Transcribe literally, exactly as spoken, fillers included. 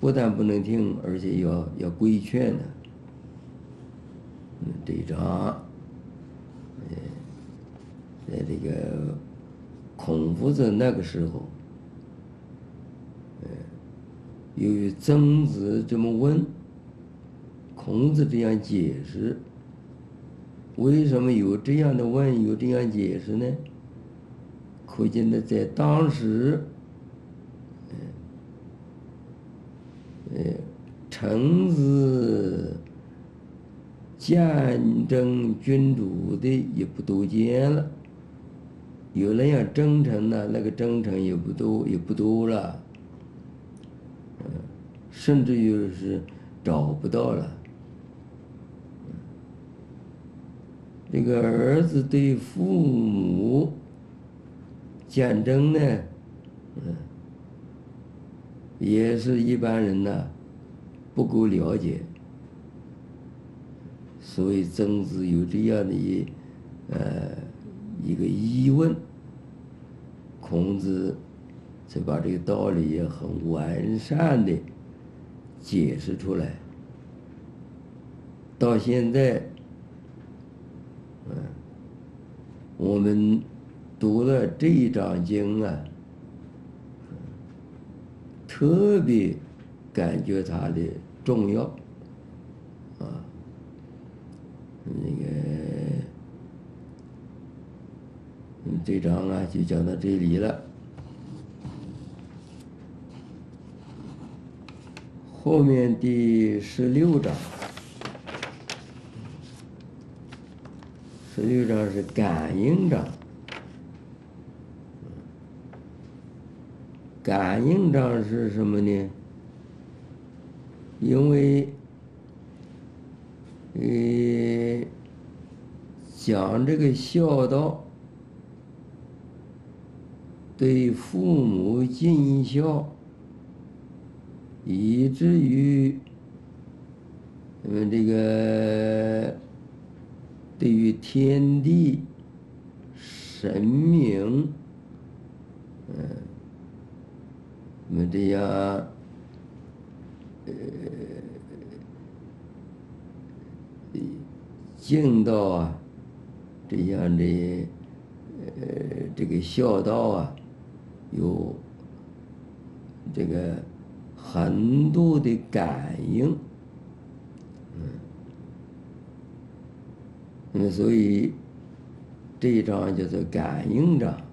不但不能听，而且要要规劝呢。嗯，这一章，呃，在这个孔夫子那个时候，呃，由于曾子这么问，孔子这样解释，为什么有这样的问，有这样解释呢？可见的在当时，呃，臣子见证君主的也不多见了，有人要忠诚呢，那个忠诚也不多，也不多了，嗯，甚至于是找不到了。这个儿子对父母见证呢，嗯，也是一般人呢不够了解，所以曾子有这样的一呃一个疑问，孔子才把这个道理也很完善的解释出来。到现在，嗯，我们读了这一章经啊，特别感觉它的重要啊。那个，嗯，这章啊就讲到这里了。后面第十六章，十六章是感应章。感应章是什么呢？因为，呃，讲这个孝道，对父母尽孝，以至于，嗯，这个对于天地、神明，嗯，那么这样，呃，敬道啊，这样的，呃，这个孝道啊，有这个很多的感应，嗯，嗯，所以这一章叫做感应章。